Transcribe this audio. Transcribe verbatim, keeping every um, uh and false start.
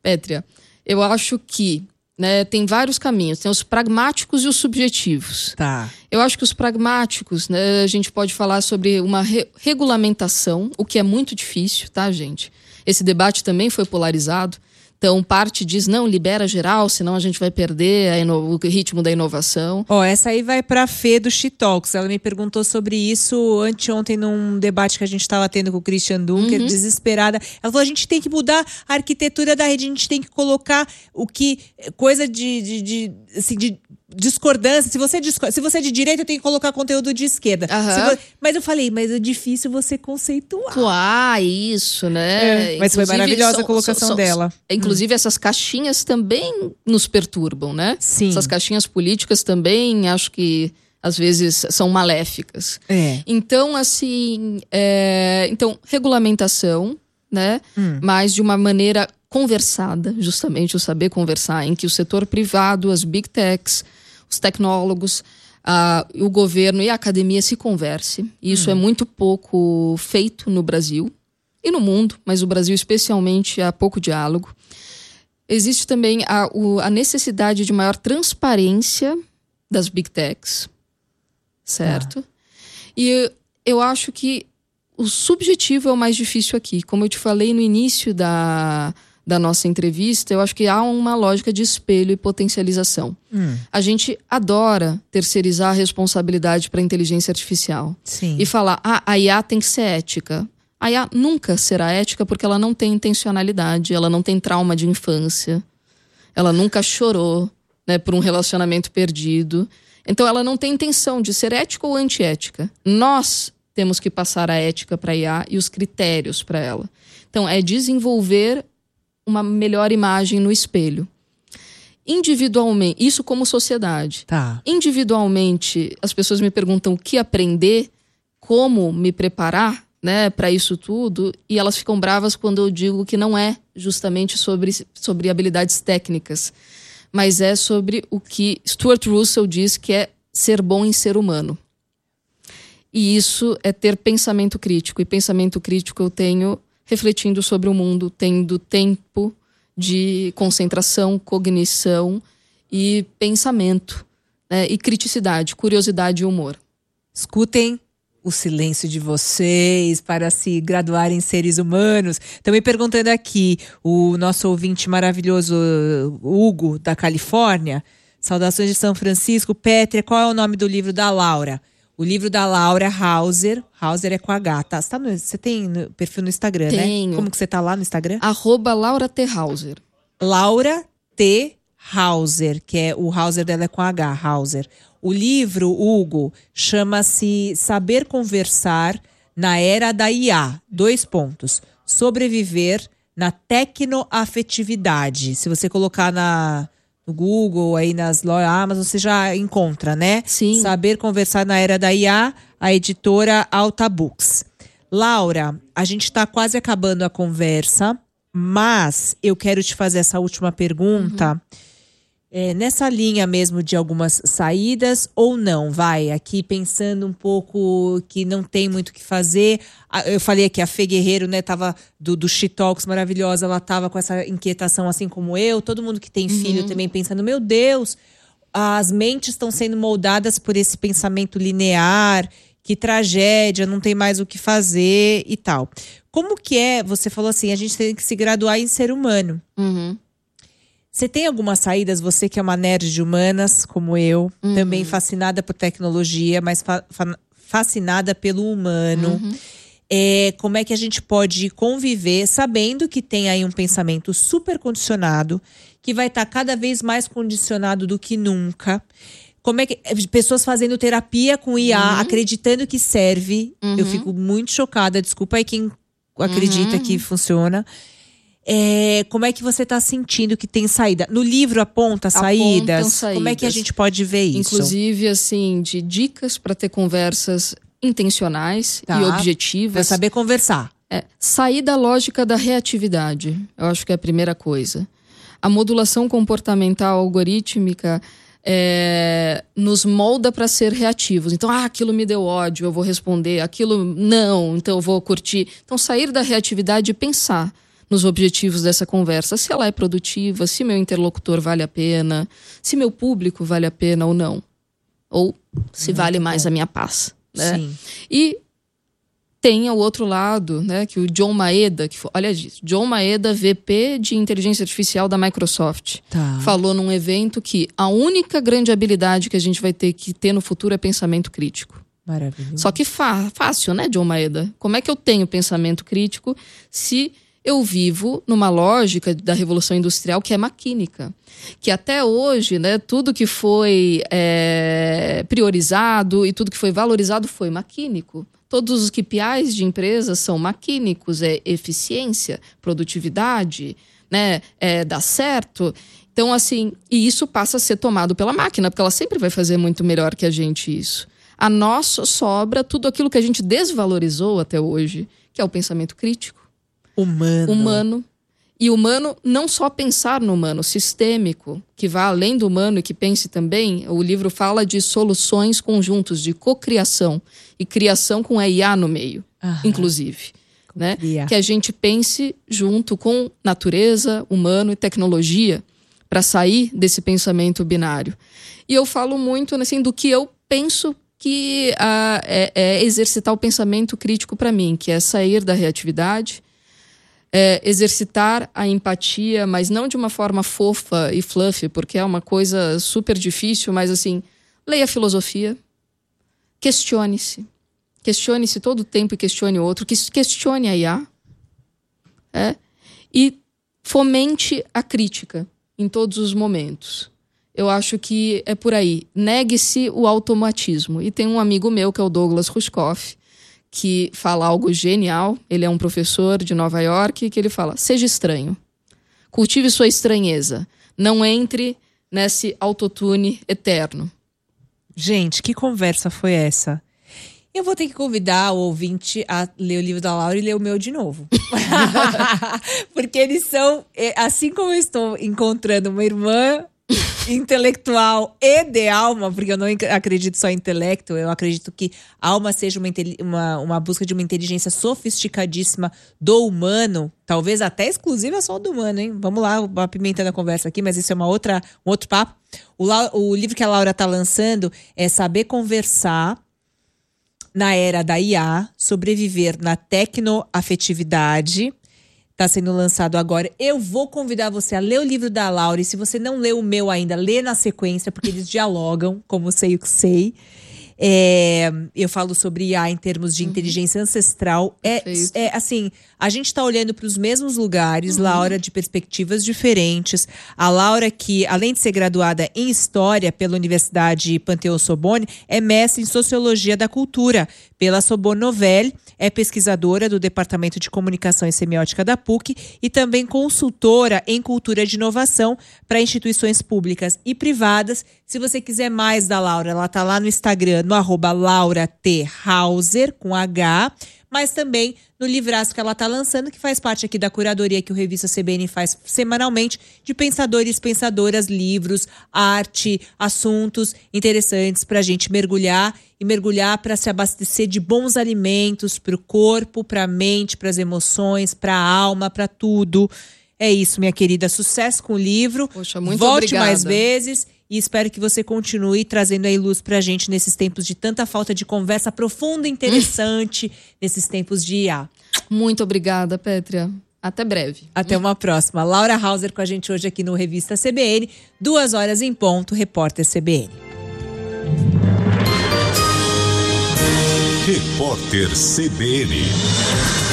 Pétria, eu acho que, né, tem vários caminhos. Tem os pragmáticos e os subjetivos. Tá. Eu acho que os pragmáticos, né, a gente pode falar sobre uma re- regulamentação, o que é muito difícil, tá, gente? Esse debate também foi polarizado. Então, parte diz, não, libera geral, senão a gente vai perder a ino- o ritmo da inovação. Ó, essa aí vai pra Fê do She-Talks. Ela me perguntou sobre isso anteontem num debate que a gente estava tendo com o Christian Dunker, Uhum. desesperada. Ela falou, a gente tem que mudar a arquitetura da rede, a gente tem que colocar o que... Coisa de... de, de, assim, de discordância. Se você, é discor- se você é de direita, eu tenho que colocar conteúdo de esquerda. Aham. Se vo- Mas eu falei, mas é difícil você conceituar. Ah, isso, né? É, mas foi Inclusive, maravilhosa são- a colocação são- são- dela. Inclusive, essas caixinhas também nos perturbam, né? Sim. Essas caixinhas políticas também, acho que, às vezes, são maléficas. É. Então, assim... é, Então, regulamentação, né? Hum. Mas de uma maneira conversada, justamente o saber conversar, em que o setor privado, as big techs, os tecnólogos, ah, o governo e a academia se converse. E isso é muito pouco feito no Brasil e no mundo, mas o Brasil especialmente há pouco diálogo. Existe também a, o- a necessidade de maior transparência das big techs, certo? E eu acho que o subjetivo é o mais difícil aqui. Como eu te falei no início da, da nossa entrevista, eu acho que há uma lógica de espelho e potencialização. Hum. A gente adora terceirizar a responsabilidade para a inteligência artificial. Sim. E falar, ah, a I A tem que ser ética. A I A nunca será ética porque ela não tem intencionalidade, ela não tem trauma de infância, ela nunca chorou, né, por um relacionamento perdido. Então ela não tem intenção de ser ética ou antiética. Nós temos que passar a ética para a I A e os critérios para ela. Então é desenvolver uma melhor imagem no espelho. Individualmente, isso como sociedade. Tá. Individualmente, as pessoas me perguntam o que aprender, como me preparar, né, para isso tudo, e elas ficam bravas quando eu digo que não é justamente sobre, sobre habilidades técnicas, mas é sobre o que Stuart Russell diz que é ser bom em ser humano. E isso é ter pensamento crítico. E pensamento crítico eu tenho refletindo sobre o mundo, tendo tempo de concentração, cognição e pensamento, né, e criticidade, curiosidade e humor. Escutem o silêncio de vocês para se graduarem em seres humanos. Estão me perguntando aqui, o nosso ouvinte maravilhoso Hugo, da Califórnia. Saudações de São Francisco. Pétria, qual é o nome do livro da Laura? O livro da Laura Hauser. Hauser é com H, tá? Você, tá no, você tem no perfil no Instagram, Tenho. né? Como que você tá lá no Instagram? Arroba Laura T. Hauser. Laura T. Hauser, que é o Hauser dela é com H, Hauser. O livro, Hugo, chama-se Saber Conversar na Era da I A. Dois pontos. Sobreviver na tecnoafetividade. Se você colocar na, no Google, aí nas lojas Amazon, você já encontra, né? Sim. Saber Conversar na Era da I A, a editora Alta Books. Laura, a gente está quase acabando a conversa, mas eu quero te fazer essa última pergunta. Uhum. É, nessa linha mesmo de algumas saídas ou não, vai, aqui pensando um pouco que não tem muito o que fazer. Eu falei aqui, a Fê Guerreiro, né, tava do, do She-Talks maravilhosa, ela tava com essa inquietação assim como eu, todo mundo que tem uhum. filho também pensando, meu Deus, as mentes estão sendo moldadas por esse pensamento linear, que tragédia, não tem mais o que fazer e tal. Como que é, você falou assim, a gente tem que se graduar em ser humano. Uhum. Você tem algumas saídas, você que é uma nerd de humanas, como eu, uhum. também fascinada por tecnologia, mas fa- fa- fascinada pelo humano. Uhum. É, como é que a gente pode conviver sabendo que tem aí um pensamento super condicionado, que vai estar tá cada vez mais condicionado do que nunca. Como é que pessoas fazendo terapia com I A, uhum. acreditando que serve. Uhum. Eu fico muito chocada, desculpa aí quem acredita uhum. que funciona. É, como é que você está sentindo que tem saída? No livro aponta saídas? saídas. Como é que a gente pode ver isso? Inclusive, assim, de dicas para ter conversas intencionais tá. e objetivas. Para saber conversar. É, sair da lógica da reatividade. Eu acho que é a primeira coisa. A modulação comportamental algorítmica é, nos molda para ser reativos. Então, ah, aquilo me deu ódio, eu vou responder. Aquilo não, então eu vou curtir. Então, sair da reatividade e pensar. nos objetivos dessa conversa. Se ela é produtiva, se meu interlocutor vale a pena, se meu público vale a pena ou não. Ou se Muito vale mais bom. A minha paz. Né? Sim. E tem o outro lado, né, que o John Maeda, que foi, olha disso, John Maeda, V P de inteligência artificial da Microsoft, tá. falou num evento que a única grande habilidade que a gente vai ter que ter no futuro é pensamento crítico. Maravilhoso. Só que fa- fácil, né, John Maeda? Como é que eu tenho pensamento crítico se eu vivo numa lógica da Revolução Industrial que é maquínica? Que até hoje, né, tudo que foi é, priorizado e tudo que foi valorizado foi maquínico. Todos os K P Is de empresas são maquínicos, é eficiência, produtividade, né, é dar certo. Então, assim, e isso passa a ser tomado pela máquina, porque ela sempre vai fazer muito melhor que a gente isso. A nós sobra tudo aquilo que a gente desvalorizou até hoje, que é o pensamento crítico. Humano. Humano. E humano, não só pensar no humano, sistêmico, que vá além do humano e que pense também. O livro fala de soluções conjuntos, de cocriação. E criação com a I A no meio, Aham. inclusive. Né? Que a gente pense junto com natureza, humano e tecnologia para sair desse pensamento binário. E eu falo muito assim, do que eu penso que uh, é, é exercitar o pensamento crítico para mim, que é sair da reatividade, é exercitar a empatia, mas não de uma forma fofa e fluffy, porque é uma coisa super difícil, mas assim, leia filosofia, questione-se. Questione-se todo o tempo e questione o outro. Questione a I A. É, e fomente a crítica em todos os momentos. Eu acho que é por aí. Negue-se o automatismo. E tem um amigo meu, que é o Douglas Rushkoff, que fala algo genial. Ele é um professor de Nova York, que ele fala, seja estranho. Cultive sua estranheza. Não entre nesse autotune eterno. Gente, que conversa foi essa? Eu vou ter que convidar o ouvinte a ler o livro da Laura e ler o meu de novo. Porque eles são, assim como eu estou encontrando uma irmã intelectual e de alma, porque eu não acredito só em intelecto, eu acredito que alma seja uma, uma, uma busca de uma inteligência sofisticadíssima do humano, talvez até exclusiva só do humano, hein? Vamos lá, apimentando a conversa aqui, mas isso é uma outra, um outro papo. O, o livro que a Laura está lançando é Saber Conversar na Era da I A, Sobreviver na Tecnoafetividade. Está sendo lançado agora. Eu vou convidar você a ler o livro da Laura. E se você não leu o meu ainda, lê na sequência, porque eles dialogam, como sei o que sei. É, eu falo sobre I A em termos de uhum. inteligência ancestral. É, é assim, a gente está olhando para os mesmos lugares, uhum. Laura, de perspectivas diferentes. A Laura, que além de ser graduada em História pela Universidade Panteão-Sorbonne, é mestre em Sociologia da Cultura pela Sorbonne Nouvelle, é pesquisadora do Departamento de Comunicação e Semiótica da P U C e também consultora em cultura de inovação para instituições públicas e privadas. Se você quiser mais da Laura, ela está lá no Instagram, no arroba Laura T. Hauser, com H, mas também no livraço que ela está lançando, que faz parte aqui da curadoria que o Revista C B N faz semanalmente, de pensadores, pensadoras, livros, arte, assuntos interessantes para a gente mergulhar e mergulhar para se abastecer de bons alimentos para o corpo, para a mente, para as emoções, para a alma, para tudo. É isso, minha querida. Sucesso com o livro. Poxa, muito Volte obrigada. mais vezes. E espero que você continue trazendo aí luz pra gente nesses tempos de tanta falta de conversa profunda e interessante, nesses tempos de I A. Muito obrigada, Pétria. Até breve. Até uma próxima. Laura Hauser com a gente hoje aqui no Revista C B N. Duas horas em ponto, repórter C B N. Repórter C B N.